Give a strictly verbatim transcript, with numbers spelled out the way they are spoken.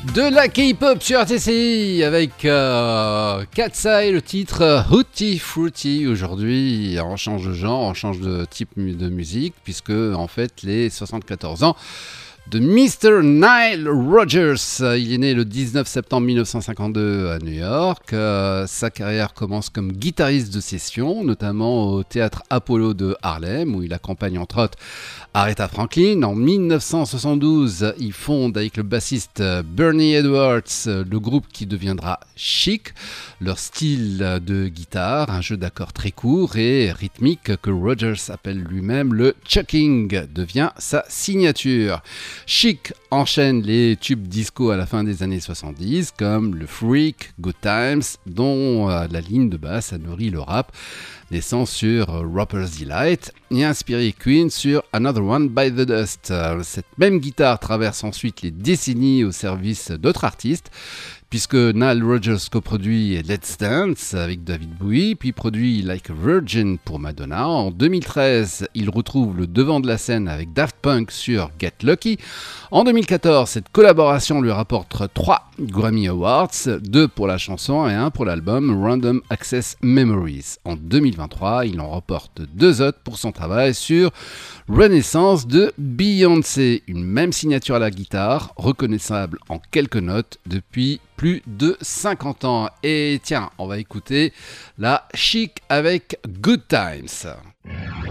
De la K-pop sur R T C I avec euh, Katsai, le titre euh, Hootie Fruity. Aujourd'hui, on change de genre, on change de type de musique, puisque en fait, les soixante-quatorze ans de mister Nile Rodgers. Il est né le dix-neuf septembre mille neuf cent cinquante-deux à New York. Euh, sa carrière commence comme guitariste de session, notamment au Théâtre Apollo de Harlem, où il accompagne entre autres Aretha Franklin. En mille neuf cent soixante-douze, il fonde avec le bassiste Bernie Edwards le groupe qui deviendra Chic. Leur style de guitare, un jeu d'accords très court et rythmique que Rodgers appelle lui-même le chucking, devient sa signature. Chic enchaîne les tubes disco à la fin des années soixante-dix, comme le Freak, Good Times, dont euh, la ligne de basse a nourri le rap, naissant sur euh, Rapper's Delight, et inspiré Queen sur Another One by the Dust. Euh, cette même guitare traverse ensuite les décennies au service d'autres artistes, puisque Nile Rodgers coproduit Let's Dance avec David Bowie, puis produit Like a Virgin pour Madonna. En deux mille treize, il retrouve le devant de la scène avec Daft Punk sur Get Lucky. En deux mille quatorze, cette collaboration lui rapporte trois Grammy Awards, deux pour la chanson et un pour l'album Random Access Memories. En deux mille vingt-trois, il en remporte deux autres pour son travail sur Renaissance de Beyoncé. Une même signature à la guitare, reconnaissable en quelques notes depuis plus de cinquante ans. Et tiens, on va écouter la Chic avec Good Times.